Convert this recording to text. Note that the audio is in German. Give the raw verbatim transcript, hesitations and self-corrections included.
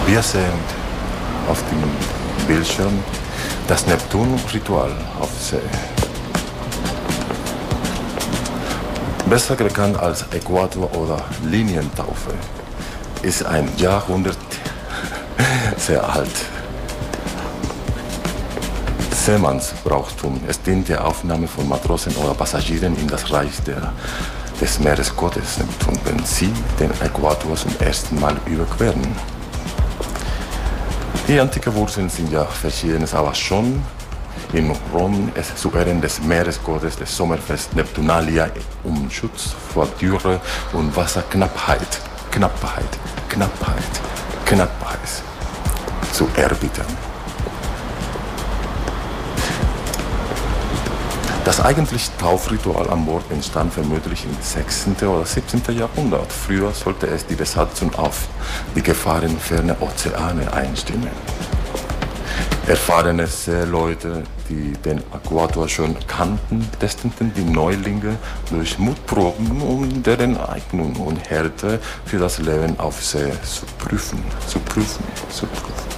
Wir sehen auf dem Bildschirm das Neptun-Ritual auf See. Besser bekannt als Äquator- oder Linientaufe, ist ein Jahrhundert sehr alt. Seemannsbrauchtum. Es dient der Aufnahme von Matrosen oder Passagieren in das Reich der, des Meeresgottes Neptun, wenn sie den Äquator zum ersten Mal überqueren. Die antiken Wurzeln sind ja verschiedenes, aber schon in Rom es zu Ehren des Meeresgottes des Sommerfest Neptunalia um Schutz vor Dürre und Wasserknappheit, Knappheit, Knappheit, Knappheit zu erbieten. Das eigentliche Taufritual an Bord entstand vermutlich im sechzehnten oder siebzehnten Jahrhundert. Früher sollte es die Besatzung auf die Gefahren ferner Ozeane einstimmen. Erfahrene Seeleute, die den Äquator schon kannten, testeten die Neulinge durch Mutproben, um deren Eignung und Härte für das Leben auf See zu prüfen, zu prüfen, zu prüfen.